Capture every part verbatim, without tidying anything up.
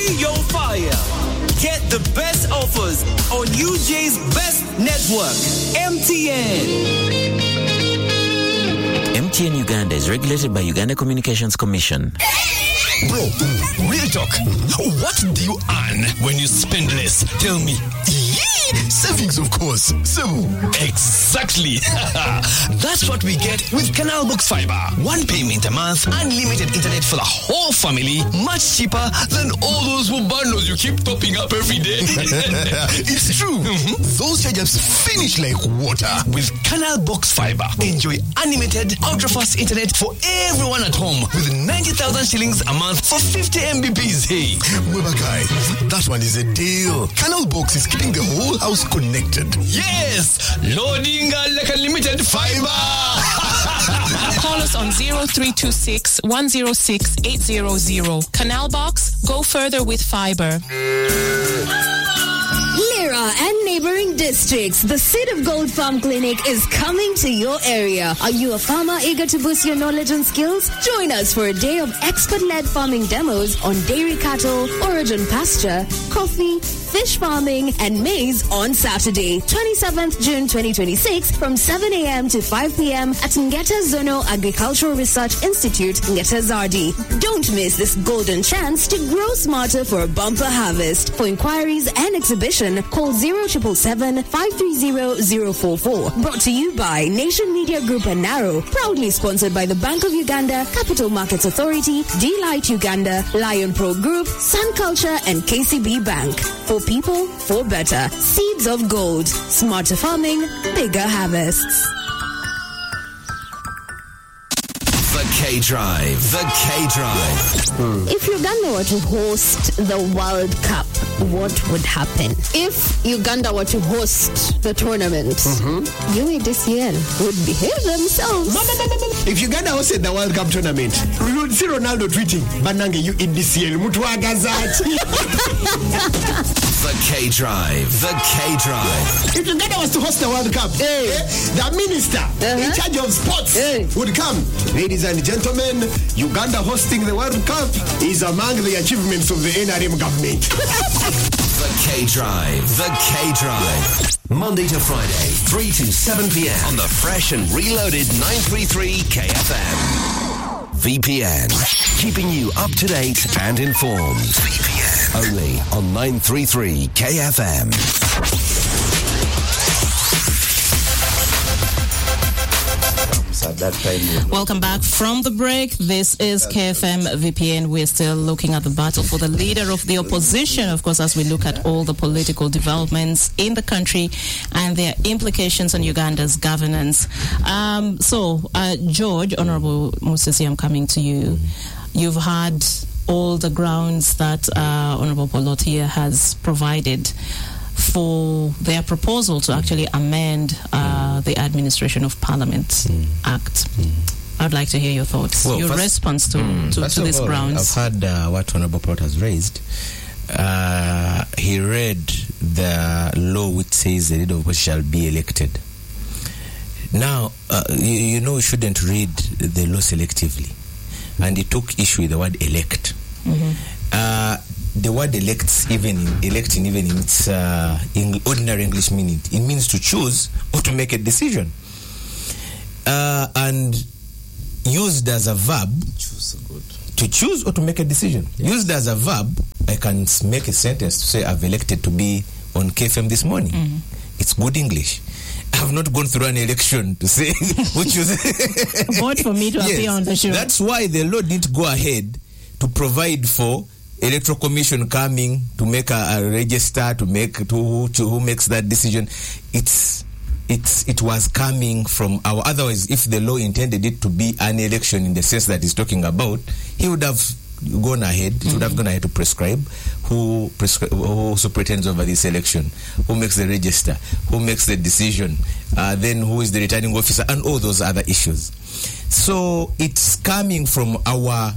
Be Your Fire. Get the best offers on U J's best network, M T N. M T N Uganda is regulated by Uganda Communications Commission. Bro, real talk. What do you earn when you spend less? Tell me. Savings, of course. So, exactly. That's what we get with Canal Box Fiber. One payment a month, unlimited internet for the whole family, much cheaper than all those bundles you keep topping up every day. It's true. Mm-hmm. Those charge-ups finish like water. With Canal Box Fiber, enjoy unlimited, ultra-fast internet for everyone at home with ninety thousand shillings a month for fifty megabits. Hey, Webakai, that one is a deal. Canal Box is keeping the whole house connected. Yes! Loading like unlimited fiber! Call us on zero three two six, one zero six, eight zero zero. Canal Box, go further with fiber. Lira and neighboring districts, the Seed of Gold Farm Clinic is coming to your area. Are you a farmer eager to boost your knowledge and skills? Join us for a day of expert-led farming demos on dairy cattle, origin pasture, coffee, fish farming, and maize on Saturday, twenty-seventh June twenty twenty-six from seven a.m. to five p.m. at Ngeta Zono Agricultural Research Institute, Ngeta Zardi. Don't miss this golden chance to grow smarter for a bumper harvest. For inquiries and exhibition, call zero seven seven, five three zero, zero four four. Brought to you by Nation Media Group and Narrow. Proudly sponsored by the Bank of Uganda, Capital Markets Authority, D-Light Uganda, Lion Pro Group, Sun Culture, and K C B Bank. For people, for better. Seeds of Gold. Smarter farming, bigger harvests. The K-Drive. The K-Drive. Hmm. If Uganda were to host the World Cup, what would happen? If Uganda were to host the tournament, mm-hmm. U A D C L would behave themselves. If Uganda hosted the World Cup tournament, we would see Ronaldo tweeting, Banange U A D C L, Mutuagazat. The K-Drive. The K-Drive. If Uganda was to host the World Cup, hey. eh, the minister uh-huh. in charge of sports hey. would come. Ladies and gentlemen, Uganda hosting the World Cup is among the achievements of the N R M government. The K-Drive. The K-Drive. Monday to Friday, three to seven p.m. on the fresh and reloaded nine thirty-three K F M. V P N. Keeping you up to date and informed. V P N. Only on nine thirty-three K F M. That time. Welcome back from the break. This is K F M V P N. We're still looking at the battle for the leader of the opposition, of course, as we look at all the political developments in the country and their implications on Uganda's governance. Um, so, uh, George, Honorable Musisi, I'm coming to you. You've had all the grounds that uh, Honorable Polotia has provided for their proposal to actually amend uh, the Administration of Parliament mm. Act. Mm. I'd like to hear your thoughts, well, your first, response to, mm, to, to this all, grounds. I've heard uh, what Honorable Plot has raised. Uh, he read the law which says the leader of which shall be elected. Now, uh, you, you know, you shouldn't read the law selectively. And he took issue with the word elect. Mm-hmm. Uh, the word elects, even in, electing, even in its uh, in ordinary English meaning, it means to choose or to make a decision. Uh, and used as a verb, choose good. To choose or to make a decision. Yes. Used as a verb, I can make a sentence to say I've elected to be on K F M this morning. Mm-hmm. It's good English. I have not gone through an election to say which is vote for me to yes, appear on the show. That's why the law didn't go ahead to provide for Electoral Commission coming to make a, a register to make to who, to who makes that decision. It's it's it was coming from our. Otherwise, if the law intended it to be an election in the sense that he's talking about, he would have gone ahead. It mm-hmm. would have gone ahead to prescribe who prescri- who superintends over this election, who makes the register, who makes the decision, uh, then who is the returning officer, and all those other issues. So it's coming from our.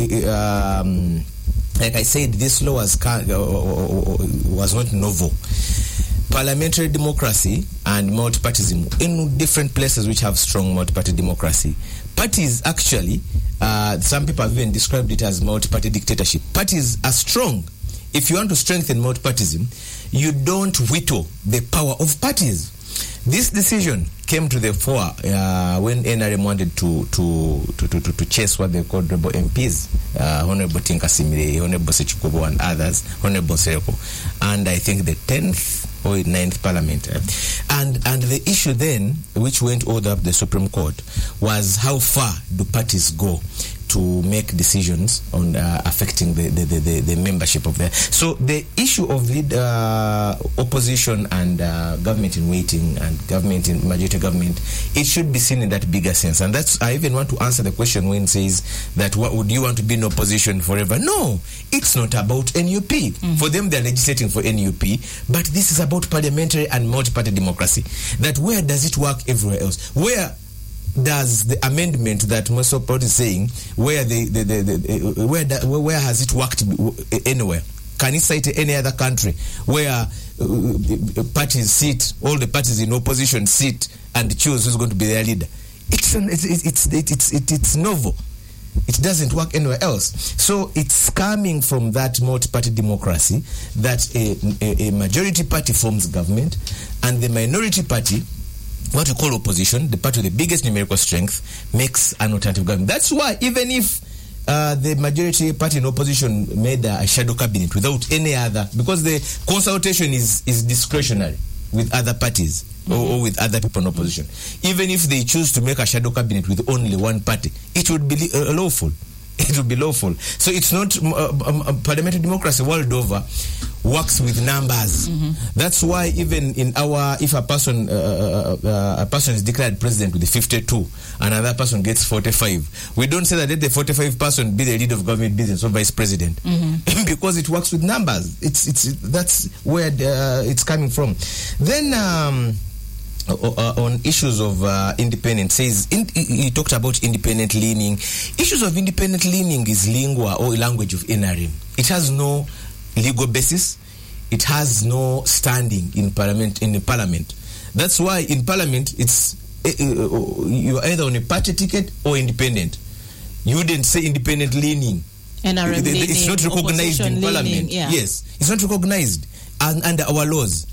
Um, like I said, this law was uh, was not novel. Parliamentary democracy and multipartyism in different places which have strong multi-party democracy. Parties actually, uh, some people have even described it as multi-party dictatorship. Parties are strong if you want to strengthen multipartyism, you don't whittle the power of parties. This decision came to the fore uh, when N R M wanted to to, to, to, to chase what they called rebel M Ps, uh, Honorable Tinka Simile, Honorable Sechikobo and others, Honorable Sereko, and I think the tenth or ninth Parliament. And and the issue then, which went all the way up the Supreme Court, was how far do parties go to make decisions on uh, affecting the, the, the, the membership of the... So the issue of lead, uh, opposition and uh, government in waiting and government in majority government, it should be seen in that bigger sense. And that's, I even want to answer the question when it says that what would you want to be in opposition forever? No, it's not about N U P. Mm-hmm. For them, they're legislating for N U P, but this is about parliamentary and multi-party democracy. That where does it work everywhere else? Where does the amendment that Mosopot is saying, where the, the, the, the where the, where has it worked anywhere? Can you cite any other country where uh, parties sit, all the parties in opposition sit and choose who's going to be their leader? It's it's it's it's it's, it's novel. It doesn't work anywhere else. So it's coming from that multi-party democracy that a, a, a majority party forms government and the minority party, what we call opposition, the party with the biggest numerical strength, makes an alternative government. That's why even if uh, the majority party in opposition made a, a shadow cabinet without any other, because the consultation is, is discretionary with other parties mm-hmm. or, or with other people in opposition. Even if they choose to make a shadow cabinet with only one party, it would be uh, lawful. It would be lawful. So it's not uh, um, parliamentary democracy world over works with numbers. Mm-hmm. That's why even in our, if a person uh, uh, a person is declared president with the fifty-two, another person gets forty-five, we don't say that let the forty-five person be the leader of government business or vice president, mm-hmm. because it works with numbers. It's it's that's where the, uh, it's coming from. Then. Um, Uh, on issues of uh, independence, says in, he talked about independent leaning. Issues of independent leaning is lingua or language of N R M. It has no legal basis. It has no standing in parliament. In the parliament, that's why in parliament it's uh, uh, you're either on a party ticket or independent. You wouldn't say independent leaning. N R M leaning, it's not recognized in parliament. Leaning, yeah. Yes, it's not recognized and, under our laws.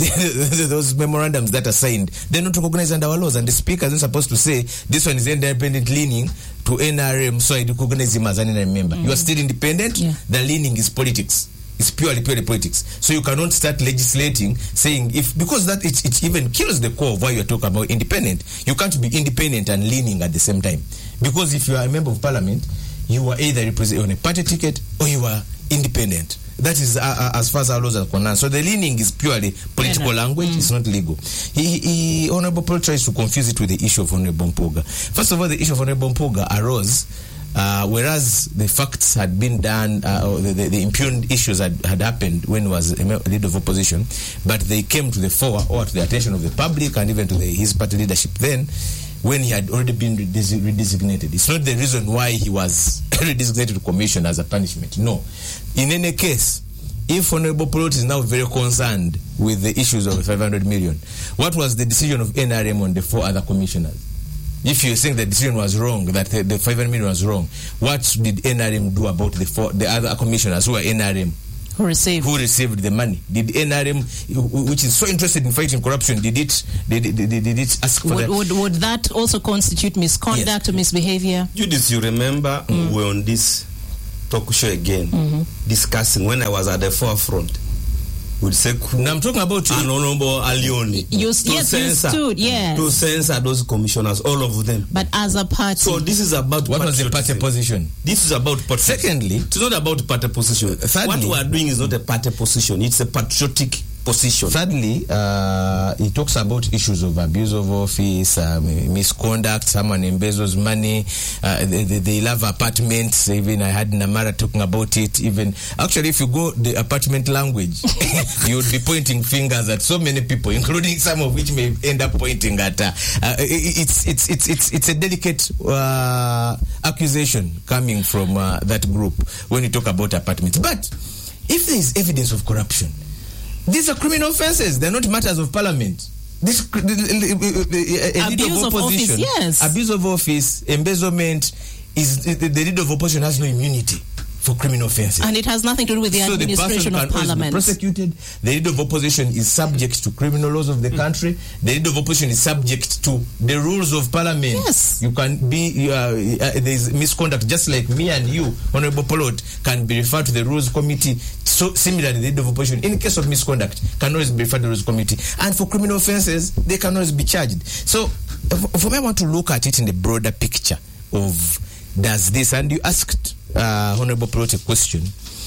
Those memorandums that are signed, they're not recognized under our laws, and the speaker is supposed to say this one is independent leaning to N R M, so I recognize him as an N R M member. Mm. You are still independent. Yeah. The leaning is politics. It's purely, purely politics. So you cannot start legislating saying if because that it, it even kills the core of why you're talking about independent. You can't be independent and leaning at the same time, because if you are a member of parliament, you are either represented on a party ticket or you are independent. That is uh, uh, as far as our laws are concerned. So the leaning is purely political yeah, language. Mm. It's not legal. He, he, Honorable Paul tries to confuse it with the issue of Honorable Mpuga. First of all, the issue of Honorable Mpuga arose uh, whereas the facts had been done, uh, or the, the, the impugned issues had, had happened when he was a leader of opposition, but they came to the fore or to the attention of the public and even to the, his party leadership then, when he had already been redesignated. It's not the reason why he was redesignated to commission as a punishment. No. In any case, if Honorable Polot is now very concerned with the issues of five hundred million, what was the decision of N R M on the four other commissioners? If you think the decision was wrong, that the, the five hundred million was wrong, what did N R M do about the four, the other commissioners who were N R M? Who received? Who received the money? Did N R M, which is so interested in fighting corruption, did it did, did, did, did it ask for would, that? Would, would that also constitute misconduct yes. or misbehavior? Judith, you remember mm. we were on this talk show again, mm-hmm. discussing when I was at the forefront. Would say, now I'm talking about an Honorable Alioni. You, yes, censor, you stood, yes. To censor those commissioners, all of them. But as a party. So this is about what was the party position? This is about party. Secondly, it's not about party position. Thirdly, what we are doing is not a party position. It's a patriotic position. Thirdly, uh, he talks about issues of abuse of office, um, misconduct, someone embezzles money, uh, they, they, they love apartments. Even I had Namara talking about it. Even actually, if you go the apartment language, you would be pointing fingers at so many people, including some of which may end up pointing at. Uh, uh, it's it's it's it's it's a delicate uh, accusation coming from uh, that group when you talk about apartments. But if there is evidence of corruption, these are criminal offences. They're not matters of parliament. This uh, abuse of, of opposition, office, yes. Abuse of office, embezzlement is the, the leader of opposition has no immunity. for criminal offences. And it has nothing to do with the so administration the person of can always be parliament. prosecuted. The leader of opposition is subject to criminal laws of the country. The leader of opposition is subject to the rules of parliament. Yes. You can be, uh, uh, there is misconduct, just like me and you, Honorable Polot, can be referred to the rules committee. So similarly, the leader of opposition, in case of misconduct, can always be referred to the rules committee. And for criminal offences, they can always be charged. So for me, I want to look at it in the broader picture of does this, and you asked uh, Honorable Polot a question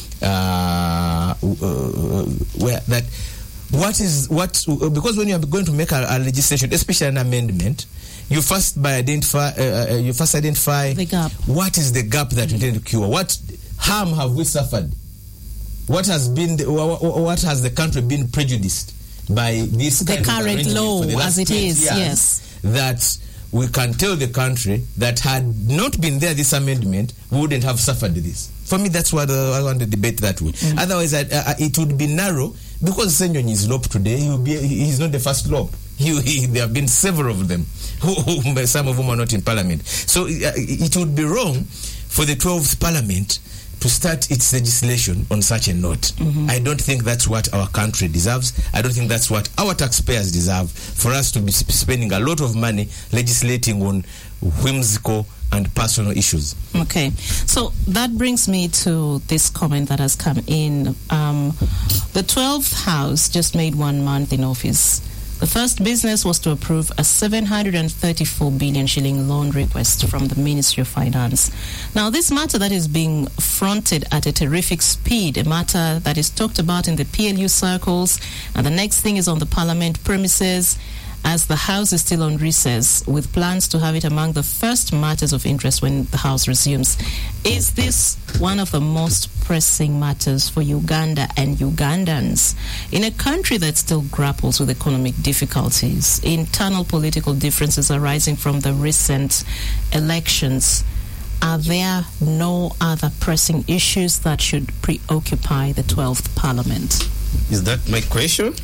uh, uh, where that what is what uh, because when you are going to make a, a legislation, especially an amendment, you first by identify uh, uh, you first identify the gap. What is the gap that you intend to cure? What harm have we suffered? What has been the, what has the country been prejudiced by this the kind current of law for the last as it is? Yes, that we can tell the country that had not been there this amendment, we wouldn't have suffered this. For me, that's what uh, I want to debate that way. Mm. Otherwise, uh, uh, it would be narrow because Senyon is lob today. He will be, he's not the first lob. He, he, there have been several of them, who, who, some of whom are not in parliament. So uh, it would be wrong for the twelfth parliament to start its legislation on such a note. Mm-hmm. I don't think that's what our country deserves. I don't think that's what our taxpayers deserve, for us to be spending a lot of money legislating on whimsical and personal issues. Okay, so that brings me to this comment that has come in. Um, the twelfth House just made one month in office. The first business was to approve a seven hundred thirty-four billion shilling loan request from the Ministry of Finance. Now, this matter that is being fronted at a terrific speed, a matter that is talked about in the P L U circles, and the next thing is on the Parliament premises, as the House is still on recess, with plans to have it among the first matters of interest when the House resumes. Is this one of the most pressing matters for Uganda and Ugandans? In a country that still grapples with economic difficulties, internal political differences arising from the recent elections, are there no other pressing issues that should preoccupy the twelfth Parliament? Is that my question?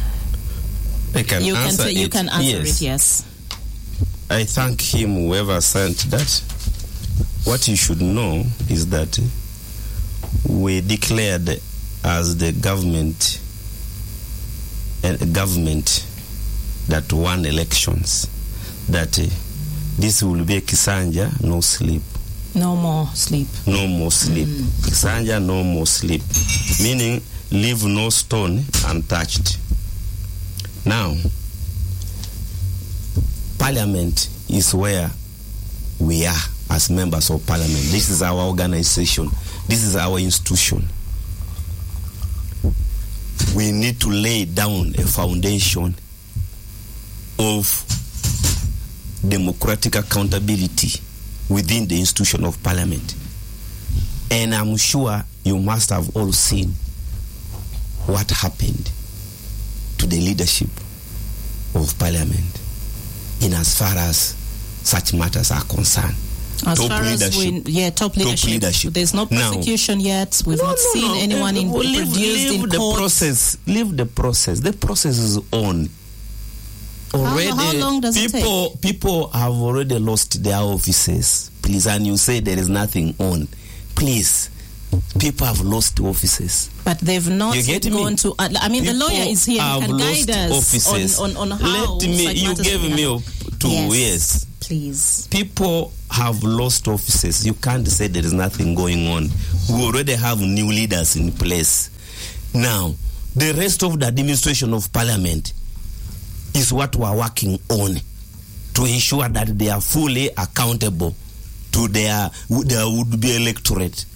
I can you answer can say, it. You can answer yes. it, yes. I thank him, whoever sent that. What you should know is that we declared as the government, a government that won elections, that uh, this will be a Kisanja, no sleep. No more sleep. No more sleep. Mm. Kisanja, no more sleep. Meaning, leave no stone untouched. Now, Parliament is where we are as members of Parliament. This is our organization. This is our institution. We need to lay down a foundation of democratic accountability within the institution of Parliament. And I'm sure you must have all seen what happened to the leadership of Parliament in as far as such matters are concerned. As top far leadership. as we, yeah, top leadership. Top leadership. There's no prosecution now, yet. We've no, not no, seen no. anyone in, leave, produced leave in the court. process. Leave the process. The process is on. Already, how, how long does people, it take? People have already lost their offices. Please, and you say there is nothing on. Please, people have lost offices. But they've not gone me? to. Uh, I mean, people the lawyer is here. He can guide us on, on, on how. Let me. You gave me up to yes, yes. Please. People have lost offices. You can't say there is nothing going on. We already have new leaders in place. Now, the rest of the administration of Parliament is what we are working on to ensure that they are fully accountable to their, their would-be electorate,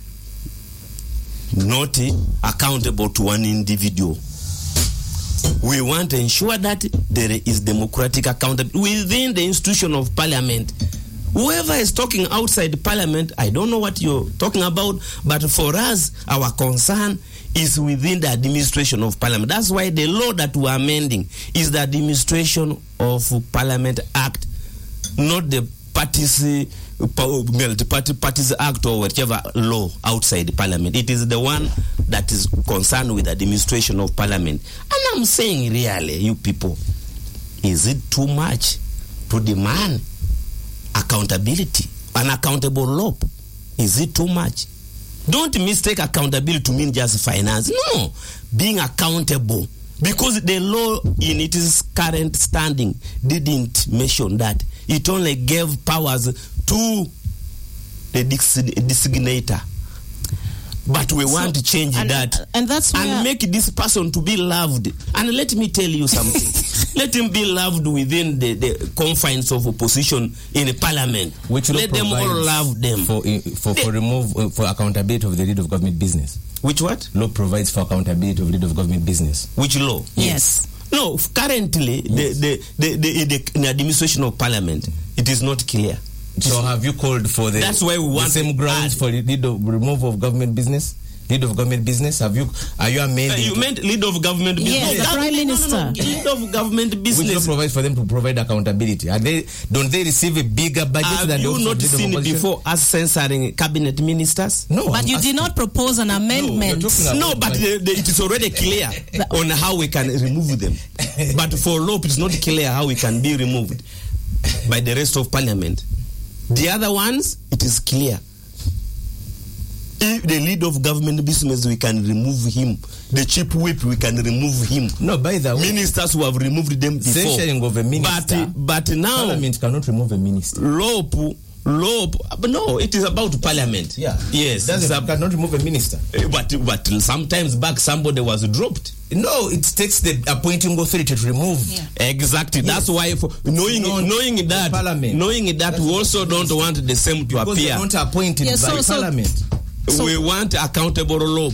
not accountable to one individual. We want to ensure that there is democratic accountability within the institution of Parliament. Whoever is talking outside Parliament, I don't know what you're talking about, but for us, our concern is within the administration of Parliament. That's why the law that we're amending is the Administration of Parliament Act, not the parties, the party parties Act or whatever law outside Parliament. It is the one that is concerned with the administration of Parliament. And I'm saying, really, you people, is it too much to demand accountability, an accountable law? Is it too much? Don't mistake accountability to mean just finance. No, being accountable. Because the law in its current standing didn't mention that. It only gave powers to the designator. But we want so, to change and, that and that's where and make this person to be loved. And let me tell you something. Let him be loved within the, the confines of opposition in the parliament. Which let them all love them. For for, for remove uh, for accountability of the lead of government business. Which what? Law provides for accountability of lead of government business. Which law? Yes. No, currently yes. the, the, the, the, the, in the administration of parliament, it is not clear. So have you called for the, That's why we want the same grounds for the lead of removal of government business? Lead of government business? Have you are you amending? Uh, you to, meant lead of government business? Yes, no, the Prime Minister. No, no, no. Lead of government business. Which law provides for them to provide accountability? Are they don't they receive a bigger budget Have than you the not seen before us censoring cabinet ministers? No. But I'm you asking. did not propose an amendment. No, no but the, the, it is already clear on how we can remove them. But for law, it is not clear how we can be removed by the rest of parliament. The other ones, it is clear. If the lead of government business, we can remove him. The chief whip, we can remove him. No, by the way, ministers who have removed them before. Censuring of a minister, but, but now parliament cannot remove a minister. Law, law, but no, it is about parliament. Yeah, yes, doesn't ab- cannot remove a minister. But but sometimes back somebody was dropped. No, it takes the appointing authority to remove. Yeah. Exactly. Yes. That's why, for, knowing knowing that, knowing that, That's we also don't want the same to because appear. Not appointed yeah, by so, so, parliament. So, we want accountable law,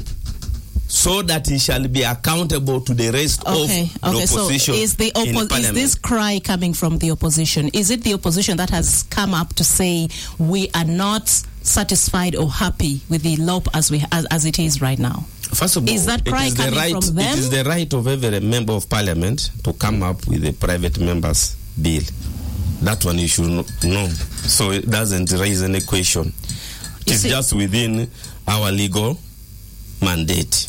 so that he shall be accountable to the rest okay, of okay, the opposition. So is the oppo- is this cry coming from the opposition? Is it the opposition that has come up to say we are not satisfied or happy with the law as we as, as it is right now? First of all, is that cry it is coming the right, from them? It is the right of every member of parliament to come up with a private member's bill. That one you should know. So it doesn't raise any question. It's just within our legal mandate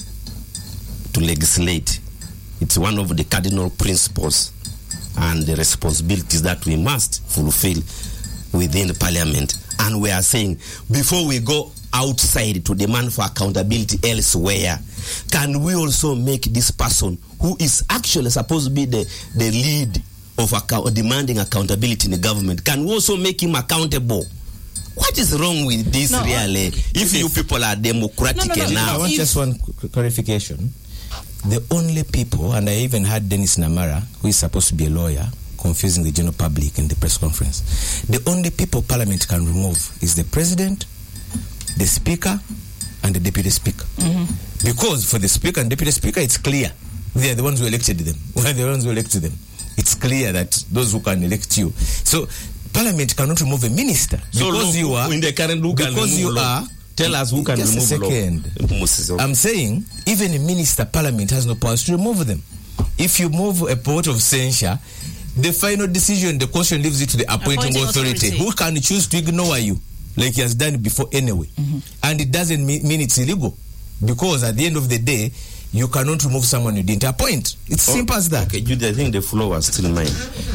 to legislate. It's one of the cardinal principles and the responsibilities that we must fulfill within the parliament. And we are saying, before we go outside to demand for accountability elsewhere, can we also make this person who is actually supposed to be the, the lead of account, demanding accountability in the government, can we also make him accountable? What is wrong with this no, really? If you people are democratic no, no, no, enough. I want if, just one clarification. The only people, and I even had Dennis Namara, who is supposed to be a lawyer, confusing the general public in the press conference. The only people Parliament can remove is the President, the Speaker, and the Deputy Speaker. Mm-hmm. Because for the Speaker and Deputy Speaker, it's clear. They are the ones who elected them. We are the ones who elected them. It's clear that those who can elect you. So Parliament cannot remove a minister so because you are in the current who can because you law. are. Tell us who can just remove a second. I'm saying even a minister, Parliament has no powers to remove them. If you move a vote of censure, the final decision, the question leaves it to the appointing, appointing authority, authority, who can choose to ignore you, like he has done before anyway. Mm-hmm. And it doesn't mean, mean it's illegal, because at the end of the day, you cannot remove someone you didn't appoint. It's oh, simple as that. Okay, Judy, I think the floor was still mine.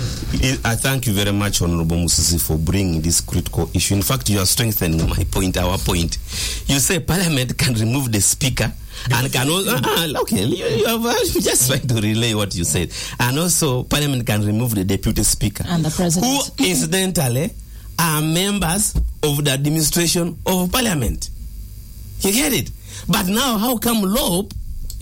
I thank you very much, Honorable Musisi, for bringing this critical issue. In fact, you are strengthening my point, our point. You say Parliament can remove the Speaker and can also... Uh, okay, you, you have uh, just trying to relay what you said. And also, Parliament can remove the Deputy Speaker. And the President. Who, incidentally, are members of the administration of Parliament. You get it? But now, how come L O P